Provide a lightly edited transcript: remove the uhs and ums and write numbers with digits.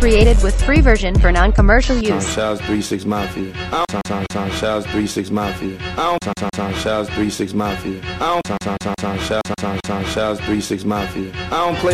created with free version for non-commercial use. Shouts 3-6 Mafia. Shouts 3-6 Mafia. Shouts 3-6 Mafia. Shouts 3-6 Mafia. I don't play